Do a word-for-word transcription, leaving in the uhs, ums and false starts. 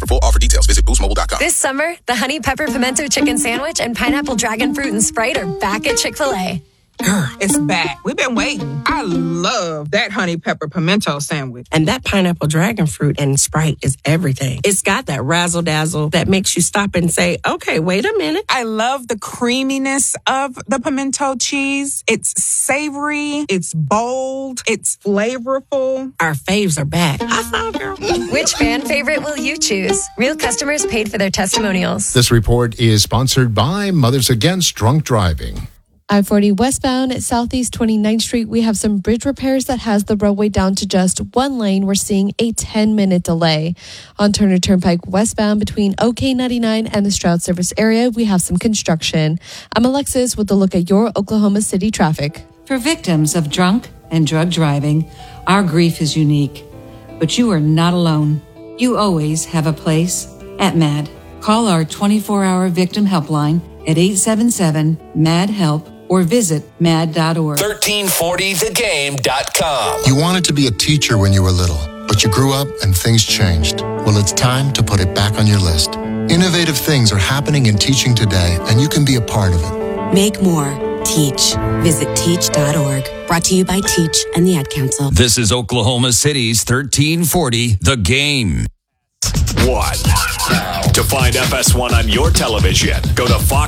For full offer details, visit boost mobile dot com. This summer, the Honey Pepper Pimento Chicken Sandwich and Pineapple Dragon Fruit and Sprite are back at Chick-fil-A. It's back. We've been waiting. I love that honey pepper pimento sandwich. And that pineapple dragon fruit and Sprite is everything. It's got that razzle dazzle that makes you stop and say, okay, wait a minute. I love the creaminess of the pimento cheese. It's savory. It's bold. It's flavorful. Our faves are back. I saw, girl. Which fan favorite will you choose? Real customers paid for their testimonials. This report is sponsored by Mothers Against Drunk Driving. I forty westbound at Southeast twenty-ninth Street, we have some bridge repairs that has the roadway down to just one lane. We're seeing a ten-minute delay. On Turner Turnpike westbound between O K ninety-nine and the Stroud Service area, we have some construction. I'm Alexis with a look at your Oklahoma City traffic. For victims of drunk and drug driving, our grief is unique. But you are not alone. You always have a place at MAD. Call our twenty-four hour victim helpline at eight seven seven, M A D, HELP or visit mad dot org. thirteen forty the game dot com. You wanted to be a teacher when you were little, but you grew up and things changed. Well, it's time to put it back on your list. Innovative things are happening in teaching today, and you can be a part of it. Make more. Teach. Visit teach dot org. Brought to you by Teach and the Ad Council. This is Oklahoma City's thirteen forty The Game. One. To find F S one on your television, go to Fox